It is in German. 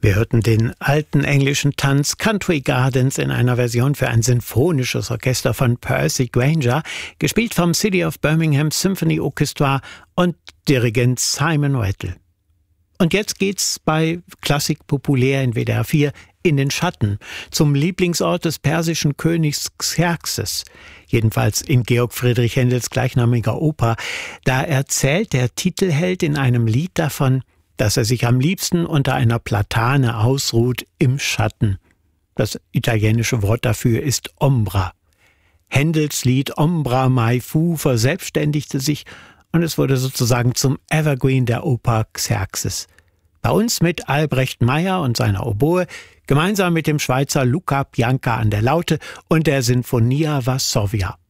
Wir hörten den alten englischen Tanz Country Gardens in einer Version für ein sinfonisches Orchester von Percy Grainger, gespielt vom City of Birmingham Symphony Orchestra und Dirigent Simon Rattle. Und jetzt geht's bei Klassik populär in WDR 4 in den Schatten, zum Lieblingsort des persischen Königs Xerxes, jedenfalls in Georg Friedrich Händels gleichnamiger Oper. Da erzählt der Titelheld in einem Lied davon, dass er sich am liebsten unter einer Platane ausruht im Schatten. Das italienische Wort dafür ist Ombra. Händels Lied Ombra mai fu verselbstständigte sich und es wurde sozusagen zum Evergreen der Oper Xerxes. Bei uns mit Albrecht Meyer und seiner Oboe, gemeinsam mit dem Schweizer Luca Bianca an der Laute und der Sinfonia Varsovia.